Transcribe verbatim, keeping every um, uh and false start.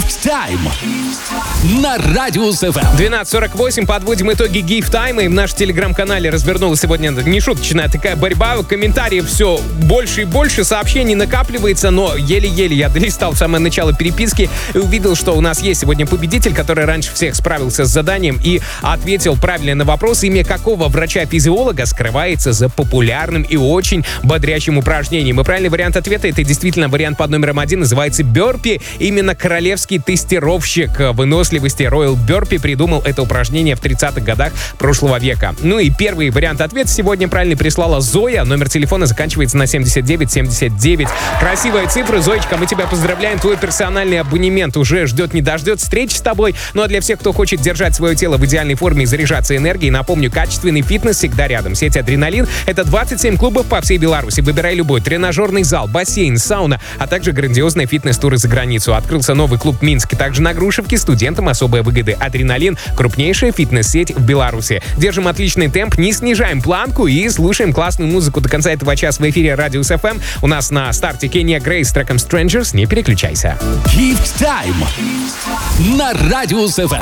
Gift Time на Радиус эф эм. двенадцать сорок восемь. Подводим итоги Gift Time. И в нашем телеграм-канале развернулась сегодня нешуточная такая борьба. Комментариев все больше и больше. Сообщений накапливается, но еле-еле я долистал в самое начало переписки и увидел, что у нас есть сегодня победитель, который раньше всех справился с заданием и ответил правильно на вопрос, имя какого врача-физиолога скрывается за популярным и очень бодрящим упражнением. И правильный вариант ответа — это действительно вариант под номером один, называется бёрпи. Именно королевский тестировщик выносливости Ройл Бёрпи придумал это упражнение в тридцатых годах прошлого века. Ну и первый вариант ответа сегодня правильно прислала Зоя. Номер телефона заканчивается на семьдесят девять семьдесят девять. Красивая цифра, Зоечка, мы тебя поздравляем. Твой персональный абонемент уже ждет не дождет встречи с тобой. Ну а для всех, кто хочет держать свое тело в идеальной форме и заряжаться энергией, напомню, качественный фитнес всегда рядом. Сеть «Адреналин» — это двадцать семь клубов по всей Беларуси. Выбирай любой: тренажерный зал, бассейн, сауна, а также грандиозные фитнес-туры за границу. Открылся новый клуб в Минске. Также на Грушевке студентам особые выгоды. «Адреналин» — крупнейшая фитнес-сеть в Беларуси. Держим отличный темп, не снижаем планку и слушаем классную музыку до конца этого часа в эфире Радиус эф эм. У нас на старте Кения Грей с треком «Strangers». Не переключайся. Gift Time на Радиус эф эм.